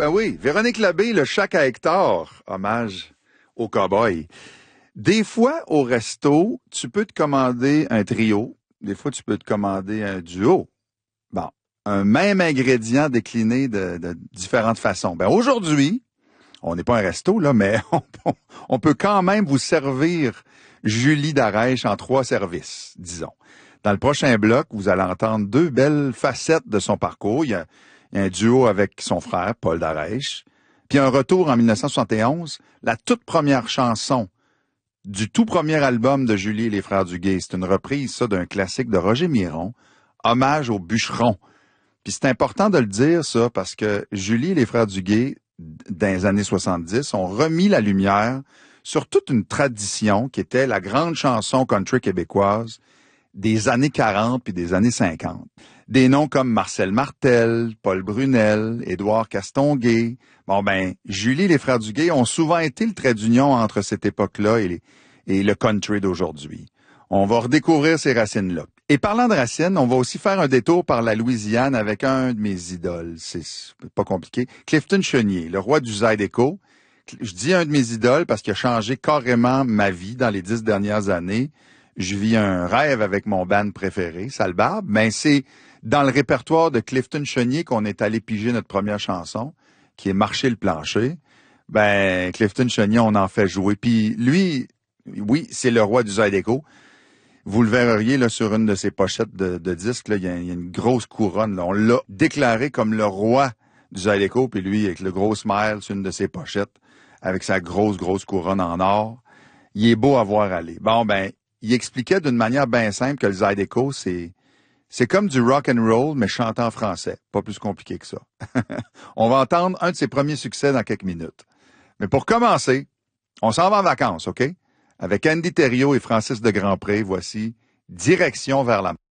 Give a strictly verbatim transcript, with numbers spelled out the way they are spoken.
ben oui. Véronique Labbé, le Chac à Hector, hommage au cow-boy. Des fois, au resto, tu peux te commander un trio. Des fois, tu peux te commander un duo. Bon, un même ingrédient décliné de, de différentes façons. Ben aujourd'hui, on n'est pas un resto, là, mais on, on peut quand même vous servir Julie Darèche en trois services, disons. Dans le prochain bloc, vous allez entendre deux belles facettes de son parcours. Il y a, il y a un duo avec son frère, Paul Darèche. Puis un retour en dix-neuf cent soixante et onze, la toute première chanson du tout premier album de Julie et les Frères Duguay. C'est une reprise, ça, d'un classique de Roger Miron, Hommage aux bûcherons. Puis c'est important de le dire, ça, parce que Julie et les Frères Duguay, dans les années soixante-dix, ont remis la lumière sur toute une tradition qui était la grande chanson country québécoise des années quarante puis des années cinquante. Des noms comme Marcel Martel, Paul Brunel, Édouard Castonguay. Bon ben, Julie et les Frères Duguay ont souvent été le trait d'union entre cette époque-là et, les, et le country d'aujourd'hui. On va redécouvrir ces racines-là. Et parlant de racines, on va aussi faire un détour par la Louisiane avec un de mes idoles. C'est pas compliqué. Clifton Chenier, le roi du Zydeco. Je dis un de mes idoles parce qu'il a changé carrément ma vie dans les dix dernières années. Je vis un rêve avec mon band préféré, Sale Barbe. Ben, c'est dans le répertoire de Clifton Chenier qu'on est allé piger notre première chanson, qui est Marcher le plancher. Ben, Clifton Chenier, on en fait jouer. Puis lui, oui, c'est le roi du Zydeco. Vous le verriez là sur une de ses pochettes de, de disques, là, il y, a, il y a une grosse couronne. Là. On l'a déclaré comme le roi du Zydeco, puis lui, avec le gros smile sur une de ses pochettes, avec sa grosse, grosse couronne en or. Il est beau à voir aller. Bon, ben, il expliquait d'une manière bien simple que le Zydeco, c'est c'est comme du rock and roll, mais chanté en français. Pas plus compliqué que ça. On va entendre un de ses premiers succès dans quelques minutes. Mais pour commencer, on s'en va en vacances, OK? Avec Andy Thériault et Francis de Grandpré, voici Direction vers la